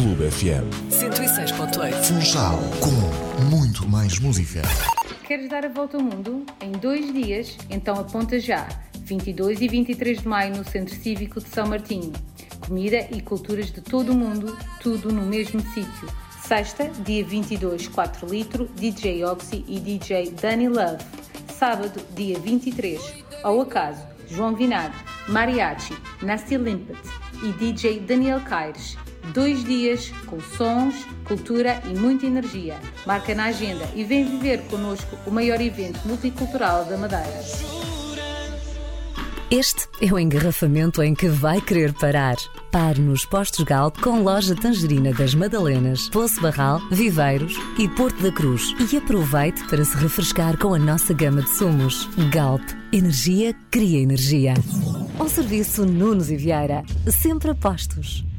Clube FM 106.8. Funchal, com muito mais música. Queres dar a volta ao mundo em 2 dias? Então aponta já. 22 e 23 de maio no Centro Cívico de São Martinho. Comida e culturas de todo o mundo, tudo no mesmo sítio. Sexta, dia 22, 4 litro, DJ Oxy e DJ Danny Love. Sábado, dia 23, ao acaso, João Vinagre, Mariachi, Nasty Limpet e DJ Daniel Caires. 2 dias com sons, cultura e muita energia. Marca na agenda e vem viver connosco o maior evento multicultural da Madeira. Este é o engarrafamento em que vai querer parar. Pare nos Postos Galp com loja Tangerina das Madalenas, Poço Barral, Viveiros e Porto da Cruz. E aproveite para se refrescar com a nossa gama de sumos. Galp. Energia cria energia. Ao serviço Nunes e Vieira. Sempre a postos.